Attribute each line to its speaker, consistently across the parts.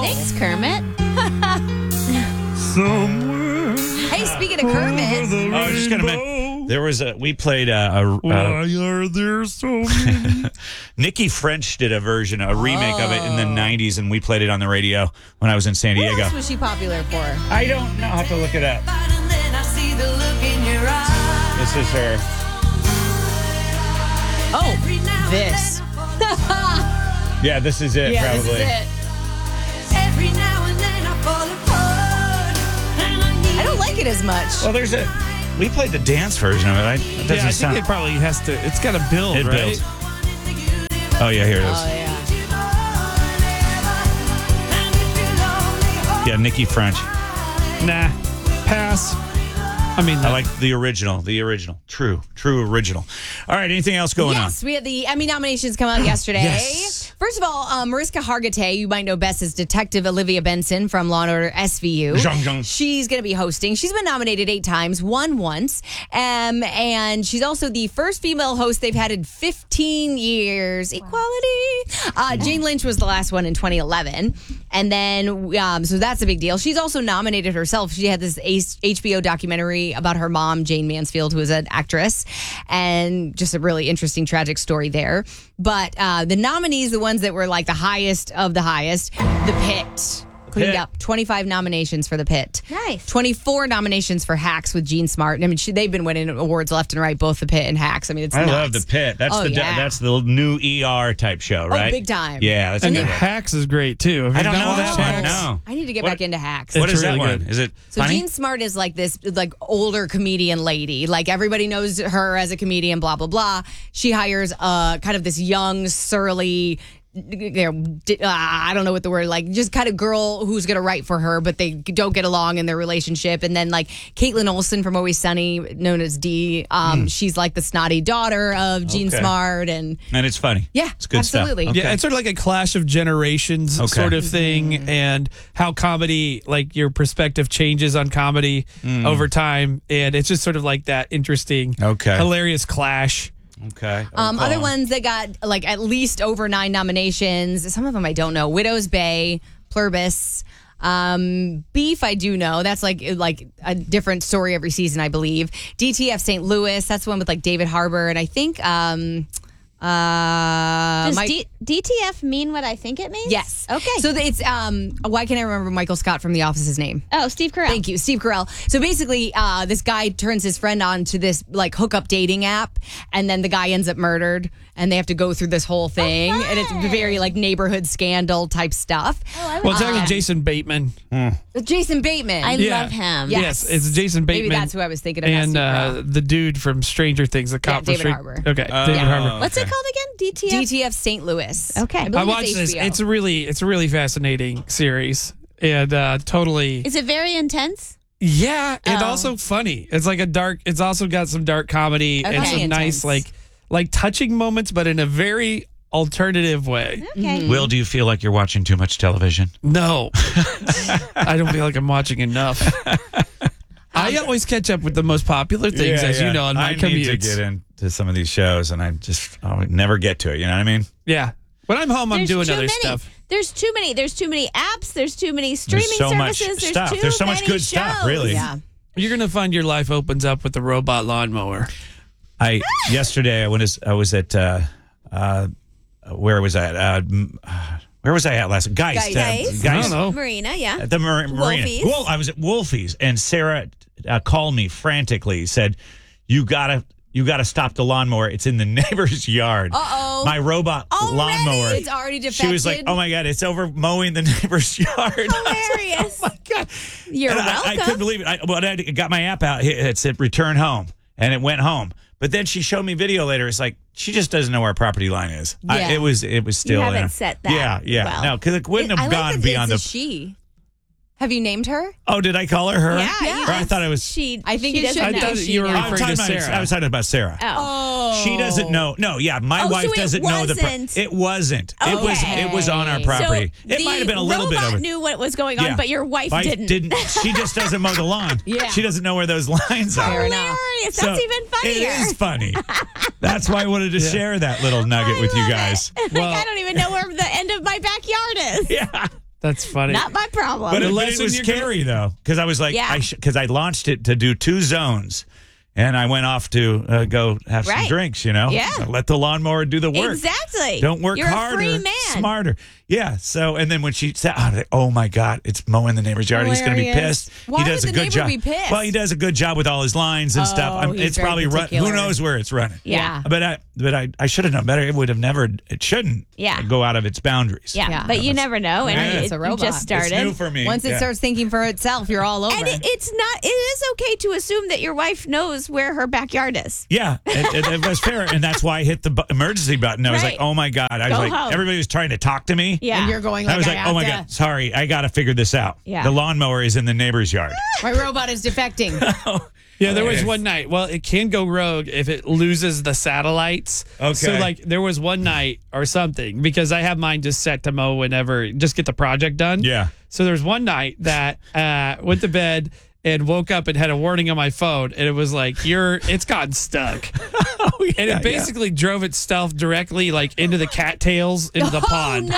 Speaker 1: Thanks, Kermit.
Speaker 2: Somewhere.
Speaker 3: Hey, speaking of Kermit.
Speaker 2: I
Speaker 4: was just gonna we played
Speaker 2: Why are there so many?
Speaker 4: Nikki French did a remake of it in the 90s, and we played it on the radio when I was in San
Speaker 3: What
Speaker 4: Diego.
Speaker 3: else was she popular for?
Speaker 4: I don't know. I'll have to look it up. This is her.
Speaker 3: Oh, this.
Speaker 4: Yeah, this is it, probably.
Speaker 3: This is it. I don't like it as much.
Speaker 4: Well, we played the dance version of it. It doesn't
Speaker 2: I
Speaker 4: sound.
Speaker 2: think it probably has to. It's got to build,
Speaker 4: It
Speaker 2: right?
Speaker 4: builds. Oh, yeah, here it is.
Speaker 3: Oh, yeah.
Speaker 4: Yeah, Nikki French.
Speaker 2: Nah, pass. I mean,
Speaker 4: I like the original. True original. All right, anything else going on?
Speaker 3: Yes, we had the Emmy nominations come out yesterday.
Speaker 4: Yes.
Speaker 3: First of all, Mariska Hargitay, you might know best as Detective Olivia Benson from Law & Order SVU.
Speaker 4: Zhang.
Speaker 3: She's going to be hosting. She's been nominated 8 times, won once. And she's also the first female host they've had in 15 years. Equality. Jane Lynch was the last one in 2011. And then, so that's a big deal. She's also nominated herself. She had this HBO documentary about her mom, Jane Mansfield, who was an actress, and just a really interesting, tragic story there. But the nominees, the ones that were like the highest of the highest, The Pit. Cleaned up 25 nominations for The Pit.
Speaker 1: Nice.
Speaker 3: 24 nominations for Hacks with Gene Smart. I mean, they've been winning awards left and right, both The Pit and Hacks. I mean, it's
Speaker 4: I
Speaker 3: nuts.
Speaker 4: love The Pit. That's the new ER type show, right?
Speaker 3: Oh, big time.
Speaker 4: Yeah, that's a
Speaker 2: and
Speaker 4: good one.
Speaker 2: Hacks is great too. Have you
Speaker 4: I don't
Speaker 2: not
Speaker 4: know
Speaker 2: watched
Speaker 4: that one.
Speaker 2: Hacks?
Speaker 4: No.
Speaker 3: I need to get back into Hacks.
Speaker 4: What
Speaker 2: It's
Speaker 4: is that
Speaker 2: really
Speaker 4: one?
Speaker 2: good.
Speaker 4: Is it
Speaker 3: So
Speaker 4: funny?
Speaker 3: Gene Smart is like this like older comedian lady. Like everybody knows her as a comedian, blah, blah, blah. She hires kind of this young, surly, I don't know what the word, like just kind of girl who's going to write for her, but they don't get along in their relationship. And then like Caitlin Olsen from Always Sunny, known as Dee, she's like the snotty daughter of Gene
Speaker 4: Okay.
Speaker 3: Smart. And
Speaker 4: it's funny.
Speaker 3: yeah,
Speaker 4: It's good
Speaker 3: absolutely.
Speaker 4: stuff.
Speaker 2: Yeah, it's sort of like a clash of generations sort of thing, and how comedy, like your perspective changes on comedy over time, and it's just sort of like that interesting, hilarious clash.
Speaker 4: Okay.
Speaker 3: Other ones that got like at least over 9 nominations. Some of them I don't know. Widow's Bay, Pluribus, Beef. I do know that's like a different story every season, I believe. DTF St. Louis. That's the one with like David Harbour, and I think
Speaker 1: Does DTF mean what I think it means?
Speaker 3: Yes.
Speaker 1: Okay.
Speaker 3: So it's why can't I remember Michael Scott from The Office's name?
Speaker 1: Oh, Steve Carell.
Speaker 3: Thank you, Steve Carell. So basically, this guy turns his friend on to this like hookup dating app, and then the guy ends up murdered, and they have to go through this whole thing, and it's very like neighborhood scandal type stuff.
Speaker 2: Well, it's actually Jason Bateman.
Speaker 3: Jason Bateman.
Speaker 1: I
Speaker 2: Yeah.
Speaker 1: love him.
Speaker 3: Yeah.
Speaker 2: Yes, it's Jason Bateman.
Speaker 3: Maybe that's who I was thinking of.
Speaker 2: And
Speaker 3: not Steve Carell.
Speaker 2: the dude from Stranger Things, the cop from
Speaker 3: David Harbour.
Speaker 2: Okay, David Harbour.
Speaker 1: What's it called again? DTF?
Speaker 3: DTF St. Louis.
Speaker 1: Okay.
Speaker 3: I
Speaker 2: I
Speaker 3: believe
Speaker 2: watched
Speaker 3: it's
Speaker 2: this.
Speaker 3: HBO.
Speaker 2: It's a really fascinating series, and totally.
Speaker 1: Is it very intense?
Speaker 2: Yeah, and
Speaker 3: Oh.
Speaker 2: also funny. It's like a dark. It's also got some dark comedy and
Speaker 3: Okay.
Speaker 2: some nice
Speaker 3: Intense.
Speaker 2: like touching moments, but in a very alternative way.
Speaker 1: Okay.
Speaker 4: Will, do you feel like you're watching too much television?
Speaker 2: No, I don't feel like I'm watching enough. I always catch up with the most popular things, as you know, on my
Speaker 4: I need
Speaker 2: commutes.
Speaker 4: to get into some of these shows, and I would never get to it. You know what I mean?
Speaker 2: Yeah, when I'm home, I'm
Speaker 1: There's
Speaker 2: doing
Speaker 1: too
Speaker 2: other
Speaker 1: many.
Speaker 2: stuff.
Speaker 1: There's too many. There's too many apps. There's too many streaming
Speaker 4: so much
Speaker 1: services.
Speaker 4: stuff.
Speaker 1: There's
Speaker 4: There's so much
Speaker 1: many
Speaker 4: good stuff,
Speaker 1: shows.
Speaker 4: really.
Speaker 3: Yeah.
Speaker 2: You're gonna find your life opens up with the robot lawnmower.
Speaker 4: Yesterday I was at where was I at? Where was I at last? Geist.
Speaker 1: Geist.
Speaker 2: I don't know.
Speaker 1: Marina, yeah.
Speaker 4: At the marina.
Speaker 1: Wolfies.
Speaker 4: Well, I was at Wolfies, and Sarah called me frantically. Said, "You gotta stop the lawnmower. It's in the neighbor's yard."
Speaker 3: Uh-oh.
Speaker 4: My robot lawnmower.
Speaker 3: It's already defected.
Speaker 4: She was like, "Oh my god, it's over mowing the neighbor's yard."
Speaker 1: Hilarious.
Speaker 4: Oh my god!
Speaker 1: You're
Speaker 4: And
Speaker 1: welcome.
Speaker 4: I couldn't believe it. I got my app out. It said "Return home," and it went home. But then she showed me video later. It's like she just doesn't know where our property line is.
Speaker 3: Yeah.
Speaker 4: It was still.
Speaker 1: haven't set that
Speaker 4: Yeah.
Speaker 1: well.
Speaker 4: No, because it wouldn't
Speaker 3: I
Speaker 4: have
Speaker 3: like
Speaker 4: gone
Speaker 3: that
Speaker 4: beyond
Speaker 3: it's
Speaker 4: the.
Speaker 3: a she. Have you named her?
Speaker 4: Oh, did I call her?
Speaker 1: Yeah,
Speaker 4: Or I thought it was.
Speaker 3: I think
Speaker 1: she
Speaker 3: it should
Speaker 1: doesn't
Speaker 3: know.
Speaker 2: I thought
Speaker 3: She
Speaker 2: you were
Speaker 3: knows.
Speaker 4: I'm
Speaker 2: referring
Speaker 4: talking
Speaker 2: to
Speaker 4: about,
Speaker 2: Sarah.
Speaker 4: I was talking about Sarah.
Speaker 1: Oh.
Speaker 4: She doesn't know. No, yeah, my
Speaker 1: Oh,
Speaker 4: wife
Speaker 1: so it
Speaker 4: doesn't know the.
Speaker 1: wasn't.
Speaker 4: It wasn't.
Speaker 1: Okay.
Speaker 4: It was on our property.
Speaker 1: So
Speaker 4: It might have been a little bit
Speaker 1: robot
Speaker 4: over.
Speaker 1: knew what was going on,
Speaker 4: Yeah.
Speaker 1: but your wife didn't.
Speaker 4: She just doesn't mow the lawn.
Speaker 3: Yeah.
Speaker 4: She doesn't know where those lines are.
Speaker 3: Fair enough.
Speaker 1: Hilarious.
Speaker 4: So
Speaker 1: That's even funnier.
Speaker 4: It is funny. That's why I wanted to share that little nugget with you guys.
Speaker 1: Like, I don't even know where the end of my backyard is.
Speaker 4: Yeah.
Speaker 2: That's funny.
Speaker 3: Not my problem.
Speaker 4: But it
Speaker 2: lesson
Speaker 4: was
Speaker 2: you're
Speaker 4: scary though, because I was like,
Speaker 3: Yeah.
Speaker 4: because I launched it to do 2 zones. And I went off to go have some
Speaker 3: Right.
Speaker 4: drinks,
Speaker 3: Yeah.
Speaker 4: Let the lawnmower do the work.
Speaker 3: Exactly.
Speaker 4: Don't work
Speaker 3: You're
Speaker 4: harder,
Speaker 3: a free man.
Speaker 4: smarter. Yeah. So, and then when she said, oh my God, it's mowing the neighbor's yard. He's going to be
Speaker 3: Hilarious.
Speaker 4: pissed.
Speaker 3: Why
Speaker 4: he does
Speaker 3: would
Speaker 4: a
Speaker 3: the
Speaker 4: good
Speaker 3: neighbor
Speaker 4: job.
Speaker 3: be pissed?
Speaker 4: Well, he does a good job with all his lines and stuff.
Speaker 3: Oh, he's
Speaker 4: It's
Speaker 3: very
Speaker 4: probably run.
Speaker 3: particular.
Speaker 4: Who knows where it's running?
Speaker 3: Yeah.
Speaker 4: But I should have known better. It would have never. It shouldn't.
Speaker 3: Yeah.
Speaker 4: Go out of its boundaries.
Speaker 5: Yeah, but you never know. And
Speaker 4: Yeah.
Speaker 5: it,
Speaker 3: It's a
Speaker 5: you
Speaker 3: robot.
Speaker 5: just
Speaker 3: It's
Speaker 5: started.
Speaker 4: It's new for me.
Speaker 3: Once it
Speaker 4: Yeah.
Speaker 3: starts thinking for itself, you're all over.
Speaker 5: And it's not. It is okay to assume that your wife knows where her backyard is.
Speaker 4: Yeah, it was fair, and that's why I hit the emergency button. I was
Speaker 5: Right.
Speaker 4: like, "Oh my God!" I was
Speaker 5: Go
Speaker 4: like,
Speaker 5: home.
Speaker 4: everybody was trying to talk to me.
Speaker 5: Yeah.
Speaker 3: And you're going like,
Speaker 4: I was
Speaker 3: I
Speaker 4: like,
Speaker 3: have
Speaker 4: "Oh my
Speaker 3: to-
Speaker 4: God, sorry, I got to figure this out."
Speaker 5: Yeah.
Speaker 4: The lawnmower is in the neighbor's yard.
Speaker 3: My robot is defecting.
Speaker 2: Yeah, there was
Speaker 4: Okay.
Speaker 2: one night. Well, it can go rogue if it loses the satellites.
Speaker 4: Okay.
Speaker 2: So, like, there was one night or something because I have mine just set to mow whenever, just get the project done.
Speaker 4: Yeah.
Speaker 2: So there was one night that went to bed and woke up and had a warning on my phone, and it was like, it's gotten stuck. And it basically drove itself directly like into the cattails into the pond.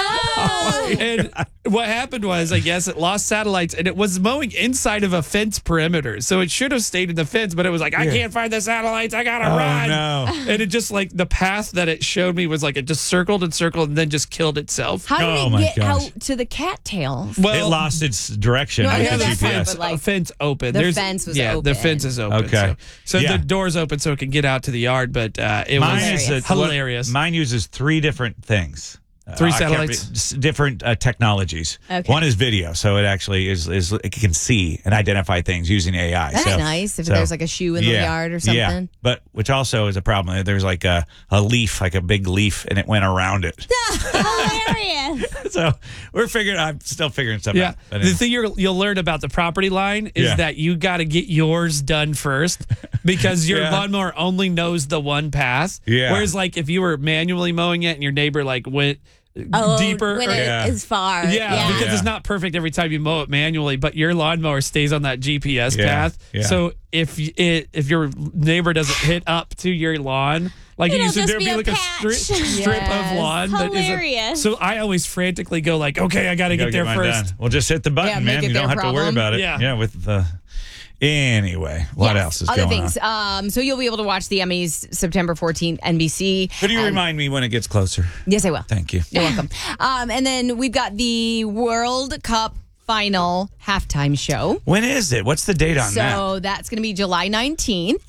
Speaker 2: And what happened was, I guess it lost satellites and it was mowing inside of a fence perimeter. So it should have stayed in the fence, but it was like, I can't find the satellites. I got to run.
Speaker 4: no.
Speaker 2: And it just like the path that it showed me was like it just circled and circled and then just killed itself.
Speaker 3: How
Speaker 4: Oh,
Speaker 3: did
Speaker 4: my
Speaker 3: it get
Speaker 4: gosh.
Speaker 3: out to the cattails?
Speaker 4: It lost its direction
Speaker 3: No, I
Speaker 4: with
Speaker 3: know
Speaker 4: the
Speaker 3: that's fine,
Speaker 4: GPS.
Speaker 3: but, like,
Speaker 2: a fence open.
Speaker 3: the fence was
Speaker 2: yeah,
Speaker 3: open.
Speaker 2: the fence is open.
Speaker 4: Okay.
Speaker 2: So
Speaker 4: Yeah.
Speaker 2: the door's open so it can get out to the yard, but it
Speaker 4: Mine
Speaker 2: was
Speaker 4: is
Speaker 2: hilarious.
Speaker 4: Mine uses 3 different things.
Speaker 2: 3
Speaker 4: I can't
Speaker 2: satellites?
Speaker 4: different technologies.
Speaker 5: Okay.
Speaker 4: One is video, so it actually is it can see and identify things using AI.
Speaker 3: That's
Speaker 4: so,
Speaker 3: nice. If
Speaker 4: so-
Speaker 3: there's like a shoe in the yard or something.
Speaker 4: Yeah, but which also is a problem. There's like a leaf, like a big leaf, and it went around it.
Speaker 5: Hilarious.
Speaker 4: So I'm still figuring stuff
Speaker 2: Yeah.
Speaker 4: out. But
Speaker 2: The thing you'll learn about the property line is
Speaker 4: Yeah.
Speaker 2: that you got to get yours done first because your
Speaker 4: Yeah.
Speaker 2: lawnmower only knows the one path.
Speaker 4: Yeah.
Speaker 2: Whereas, like, if you were manually mowing it and your neighbor, like, went deeper.
Speaker 5: when
Speaker 2: or-
Speaker 4: Yeah.
Speaker 5: it is far.
Speaker 2: yeah, because
Speaker 4: Yeah.
Speaker 2: it's not perfect every time you mow it manually, but your lawnmower stays on that GPS
Speaker 4: Yeah.
Speaker 2: path.
Speaker 4: Yeah.
Speaker 2: So if your neighbor doesn't hit up to your lawn, like
Speaker 5: It'll
Speaker 2: it used to,
Speaker 5: just
Speaker 2: there'd
Speaker 5: be
Speaker 2: be
Speaker 5: a
Speaker 2: like a
Speaker 5: patch.
Speaker 2: strip of
Speaker 3: Yes.
Speaker 2: lawn. that isn't-
Speaker 5: Hilarious.
Speaker 2: So I always frantically go like, okay, I got to
Speaker 4: Gotta
Speaker 2: get there
Speaker 4: mine
Speaker 2: first.
Speaker 4: done. Well, just hit the button,
Speaker 3: Yeah, make
Speaker 4: man.
Speaker 3: it
Speaker 4: You don't
Speaker 3: their
Speaker 4: have to worry
Speaker 3: problem.
Speaker 4: about it.
Speaker 2: Yeah.
Speaker 4: With the. Anyway, what
Speaker 3: Yes,
Speaker 4: else is
Speaker 3: other
Speaker 4: going
Speaker 3: things.
Speaker 4: on?
Speaker 3: So you'll be able to watch the Emmys September 14th, NBC.
Speaker 4: Could you remind me when it gets closer?
Speaker 3: Yes, I will.
Speaker 4: Thank you.
Speaker 3: You're welcome. And then we've got the World Cup final halftime show.
Speaker 4: When is it? What's the date on that?
Speaker 3: So that's going to be July 19th.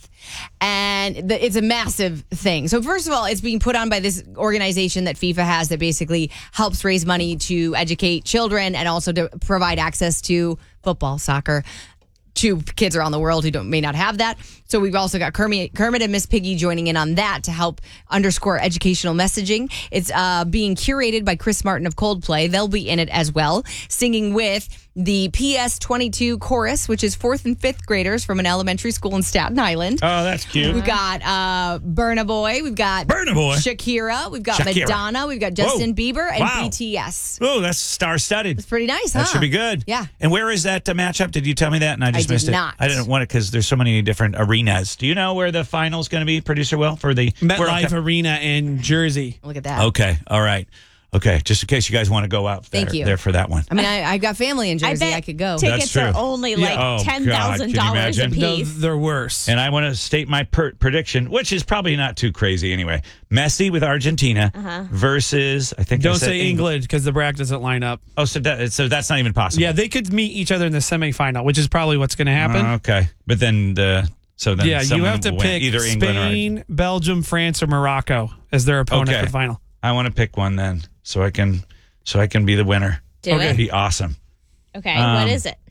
Speaker 3: And it's a massive thing. So first of all, it's being put on by this organization that FIFA has that basically helps raise money to educate children and also to provide access to football, soccer, to kids around the world who may not have that. So we've also got Kermit and Miss Piggy joining in on that to help underscore educational messaging. It's being curated by Chris Martin of Coldplay. They'll be in it as well, singing with the PS22 chorus, which is 4th and 5th graders from an elementary school in Staten Island.
Speaker 4: Oh, that's cute.
Speaker 3: We've got Burna Boy. We've got
Speaker 4: Burna Boy.
Speaker 3: Shakira. We've got
Speaker 4: Shakira.
Speaker 3: Madonna. We've got Justin
Speaker 4: Whoa.
Speaker 3: Bieber and
Speaker 4: Wow.
Speaker 3: BTS.
Speaker 4: Oh, that's star-studded.
Speaker 3: It's pretty nice, huh?
Speaker 4: That should be good.
Speaker 3: Yeah.
Speaker 4: And where is that matchup? Did you tell me that? And I just
Speaker 3: did
Speaker 4: missed it.
Speaker 3: not.
Speaker 4: I didn't want it because there's so many different arenas. Do you know where the final's going to be, Producer Will, for the World
Speaker 2: MetLife
Speaker 4: Cup?
Speaker 2: Arena in Jersey.
Speaker 3: Look at that.
Speaker 4: Okay. All right. Okay. Just in case you guys want to go out there,
Speaker 3: Thank you.
Speaker 4: there for that one.
Speaker 3: I mean, I've got family in Jersey. I could go.
Speaker 5: Tickets
Speaker 4: That's
Speaker 5: are
Speaker 4: true.
Speaker 5: only
Speaker 2: Yeah.
Speaker 5: like
Speaker 4: Oh, God. Can you
Speaker 5: $10,000 a
Speaker 4: imagine?
Speaker 2: No,
Speaker 5: piece.
Speaker 2: they're worse.
Speaker 4: And I want to state my prediction, which is probably not too crazy anyway. Messi with Argentina versus, I think I
Speaker 2: Don't
Speaker 4: said
Speaker 2: say England because the bracket doesn't line up.
Speaker 4: Oh, so that's not even possible.
Speaker 2: Yeah, they could meet each other in the semifinal, which is probably what's going to happen.
Speaker 4: Okay. But then
Speaker 2: yeah, you
Speaker 4: someone
Speaker 2: have to
Speaker 4: will win,
Speaker 2: pick
Speaker 4: either England or
Speaker 2: Spain, Belgium, France, or Morocco as their opponent
Speaker 4: Okay.
Speaker 2: for the final.
Speaker 4: I want to pick one then, so I can be the winner.
Speaker 5: Do
Speaker 4: That'd
Speaker 5: it.
Speaker 4: be awesome.
Speaker 5: Okay, what is it?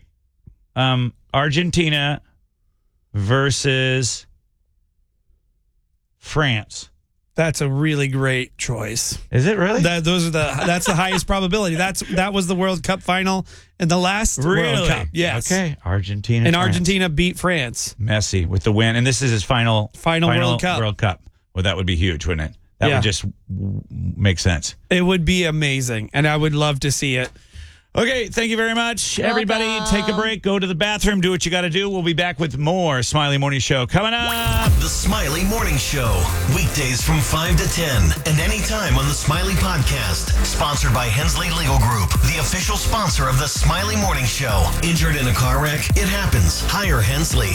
Speaker 4: Argentina versus France.
Speaker 2: That's a really great choice.
Speaker 4: Is it really?
Speaker 2: That's the highest probability. That was the World Cup final in the last World Cup. Yes.
Speaker 4: Okay. Argentina.
Speaker 2: And
Speaker 4: France.
Speaker 2: Argentina beat France.
Speaker 4: Messi with the win, and this is his final
Speaker 2: World Cup.
Speaker 4: World Cup. Well, that would be huge, wouldn't it? That
Speaker 2: Yeah.
Speaker 4: would just make sense.
Speaker 2: It would be amazing, and I would love to see it.
Speaker 4: Okay, thank you very much. Everybody, take a break, go to the bathroom, do what you got to do. We'll be back with more Smiley Morning Show coming up.
Speaker 6: The Smiley Morning Show, weekdays from 5 to 10, and anytime on the Smiley Podcast. Sponsored by Hensley Legal Group, the official sponsor of the Smiley Morning Show. Injured in a car wreck? It happens. Hire Hensley.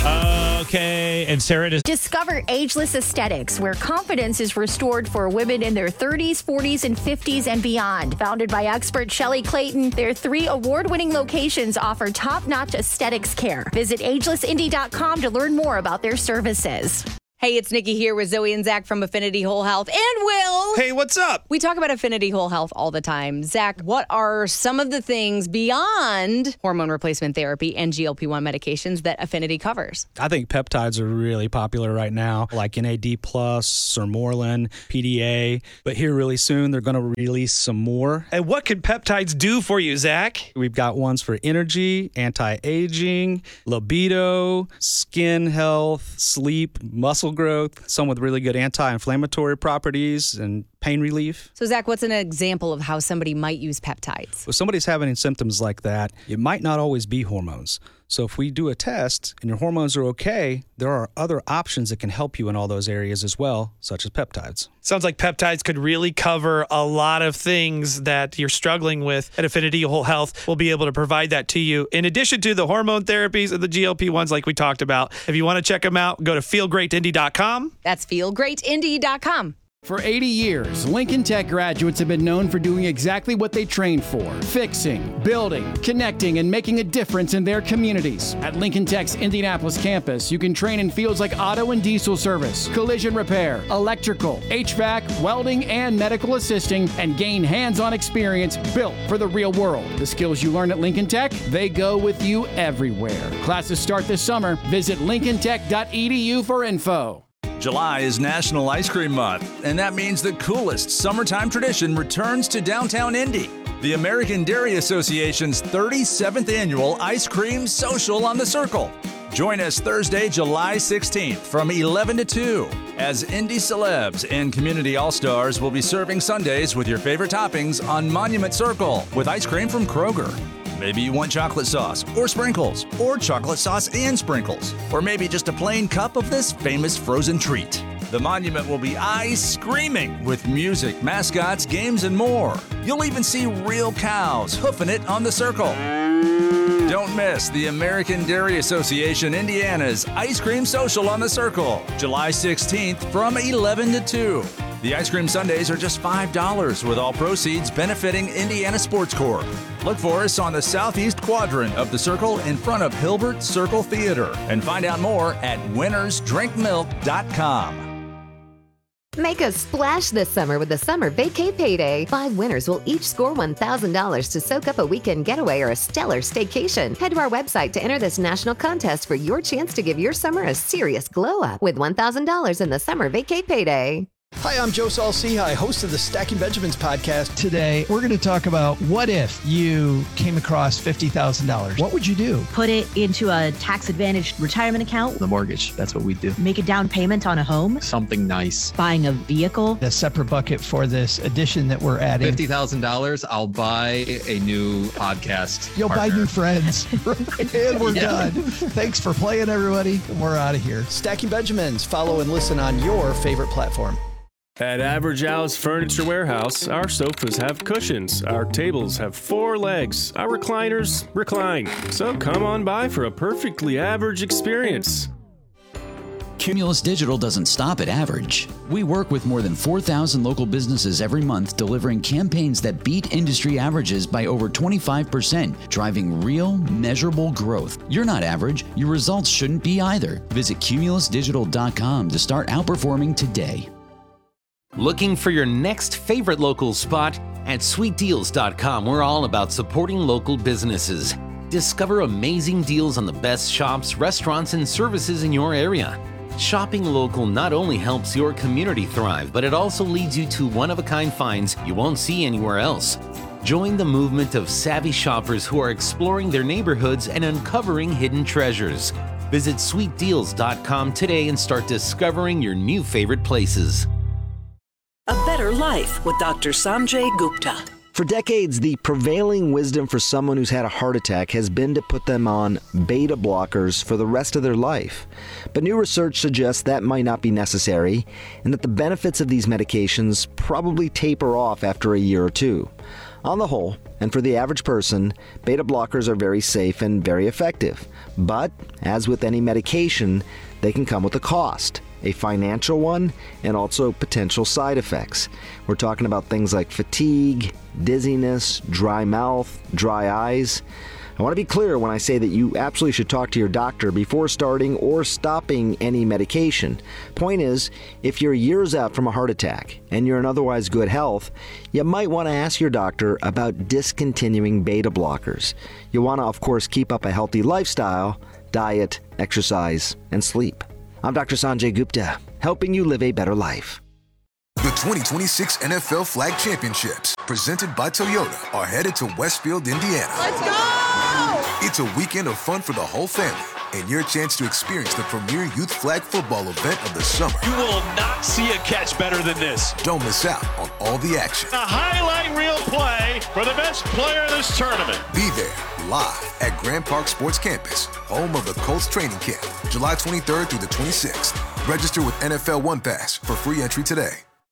Speaker 4: Okay, and Sarah,
Speaker 5: Discover Ageless Aesthetics, where confidence is restored for women in their 30s, 40s, and 50s and beyond. Founded by expert Shelley Clayton, their 3 award-winning locations offer top-notch aesthetics care. Visit agelessindy.com to learn more about their services.
Speaker 3: Hey, it's Nikki here with Zoe and Zach from Affinity Whole Health and Will.
Speaker 2: Hey, what's up?
Speaker 3: We talk about Affinity Whole Health all the time. Zach, what are some of the things beyond hormone replacement therapy and GLP-1 medications that Affinity covers?
Speaker 7: I think peptides are really popular right now, like NAD+, Sermorelin, PDA. But here really soon, they're going to release some more.
Speaker 2: And what can peptides do for you, Zach?
Speaker 7: We've got ones for energy, anti-aging, libido, skin health, sleep, muscle growth, some with really good anti-inflammatory properties and pain relief.
Speaker 3: So, Zach, what's an example of how somebody might use peptides?
Speaker 7: If somebody's having symptoms like that, it might not always be hormones. So if we do a test and your hormones are okay, there are other options that can help you in all those areas as well, such as peptides.
Speaker 2: Sounds like peptides could really cover a lot of things that you're struggling with. At Affinity Whole Health, we'll be able to provide that to you. In addition to the hormone therapies and the GLP-1s like we talked about, if you want to check them out, go to feelgreatindy.com.
Speaker 3: That's feelgreatindy.com.
Speaker 8: For 80 years, Lincoln Tech graduates have been known for doing exactly what they trained for: fixing, building, connecting, and making a difference in their communities. At Lincoln Tech's Indianapolis campus, you can train in fields like auto and diesel service, collision repair, electrical, HVAC, welding, and medical assisting, and gain hands-on experience built for the real world. The skills you learn at Lincoln Tech, they go with you everywhere. Classes start this summer. Visit lincolntech.edu for info.
Speaker 9: July is National Ice Cream Month, and that means the coolest summertime tradition returns to downtown Indy. The American Dairy Association's 37th annual Ice Cream Social on the Circle. Join us Thursday, July 16th from 11 to 2 as Indy celebs and community all-stars will be serving sundaes with your favorite toppings on Monument Circle with ice cream from Kroger. Maybe you want chocolate sauce or sprinkles, or chocolate sauce and sprinkles, or maybe just a plain cup of this famous frozen treat. The Monument will be ice-screaming with music, mascots, games, and more. You'll even see real cows hoofing it on the circle. Don't miss the American Dairy Association Indiana's Ice Cream Social on the Circle, July 16th from 11 to 2. The ice cream sundaes are just $5 with all proceeds benefiting Indiana Sports Corp. Look for us on the southeast quadrant of the Circle in front of Hilbert Circle Theater and find out more at winnersdrinkmilk.com.
Speaker 10: Make a splash this summer with the Summer Vacay Payday. 5 winners will each score $1,000 to soak up a weekend getaway or a stellar staycation. Head to our website to enter this national contest for your chance to give your summer a serious glow-up with $1,000 in the Summer Vacay Payday.
Speaker 11: Hi, I'm Joe Saul-Sehy, host of the Stacking Benjamins podcast.
Speaker 12: Today, we're going to talk about what if you came across $50,000? What would you do?
Speaker 13: Put it into a tax-advantaged retirement account.
Speaker 12: The mortgage, that's what we do.
Speaker 13: Make a down payment on a home.
Speaker 12: Something nice.
Speaker 13: Buying a vehicle.
Speaker 12: A separate bucket for this addition that we're adding.
Speaker 14: $50,000, I'll buy a new podcast
Speaker 12: You'll
Speaker 14: partner.
Speaker 12: buy new friends. And we're done. Thanks for playing, everybody. We're out of here.
Speaker 11: Stacking Benjamins. Follow and listen on your favorite platform.
Speaker 15: At Average Al's Furniture Warehouse, our sofas have cushions, our tables have 4 legs, our recliners recline. So come on by for a perfectly average experience.
Speaker 16: Cumulus Digital doesn't stop at average. We work with more than 4,000 local businesses every month, delivering campaigns that beat industry averages by over 25%, driving real, measurable growth. You're not average. Your results shouldn't be either. Visit cumulusdigital.com to start outperforming today.
Speaker 17: Looking for your next favorite local spot? At sweetdeals.com, we're all about supporting local businesses. Discover amazing deals on the best shops, restaurants, and services in your area. Shopping local not only helps your community thrive, but it also leads you to one-of-a-kind finds you won't see anywhere else. Join the movement of savvy shoppers who are exploring their neighborhoods and uncovering hidden treasures. Visit sweetdeals.com today and start discovering your new favorite places.
Speaker 18: A Better Life with Dr. Sanjay Gupta. For decades, the prevailing wisdom for someone who's had a heart attack has been to put them on beta blockers for the rest of their life. But new research suggests that might not be necessary, and that the benefits of these medications probably taper off after a year or two. On the whole, and for the average person, beta blockers are very safe and very effective. But, as with any medication, they can come with a cost. A financial one, and also potential side effects. We're talking about things like fatigue, dizziness, dry mouth, dry eyes. I want to be clear when I say that you absolutely should talk to your doctor before starting or stopping any medication. Point is, if you're years out from a heart attack and you're in otherwise good health, you might want to ask your doctor about discontinuing beta blockers. You want to, of course, keep up a healthy lifestyle, diet, exercise, and sleep. I'm Dr. Sanjay Gupta, helping you live a better life.
Speaker 19: The 2026 NFL Flag Championships, presented by Toyota, are headed to Westfield, Indiana.
Speaker 20: Let's go!
Speaker 19: It's a weekend of fun for the whole family, and your chance to experience the premier youth flag football event of the summer.
Speaker 20: You will not see a catch better than this.
Speaker 19: Don't miss out on all the action.
Speaker 20: A highlight reel play for the best player of this tournament.
Speaker 19: Be there, live at Grand Park Sports Campus, home of the Colts training camp, July 23rd through the 26th. Register with NFL One Pass for free entry today.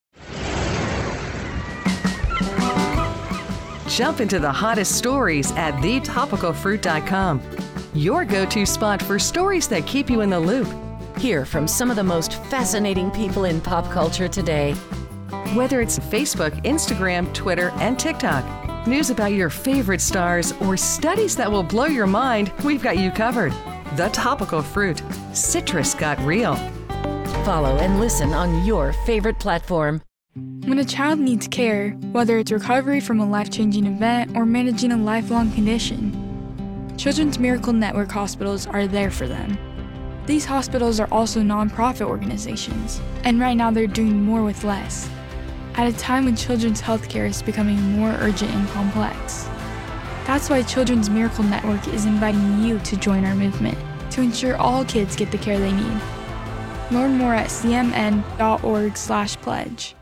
Speaker 21: Jump into the hottest stories at thetopicalfruit.com. Your go-to spot for stories that keep you in the loop.
Speaker 22: Hear from some of the most fascinating people in pop culture today.
Speaker 21: Whether it's Facebook, Instagram, Twitter, and TikTok, news about your favorite stars, or studies that will blow your mind, we've got you covered. The Topical Fruit. Citrus got real.
Speaker 22: Follow and listen on your favorite platform.
Speaker 23: When a child needs care, whether it's recovery from a life-changing event or managing a lifelong condition, Children's Miracle Network hospitals are there for them. These hospitals are also nonprofit organizations, and right now they're doing more with less, at a time when children's healthcare is becoming more urgent and complex. That's why Children's Miracle Network is inviting you to join our movement to ensure all kids get the care they need. Learn more at cmn.org/pledge.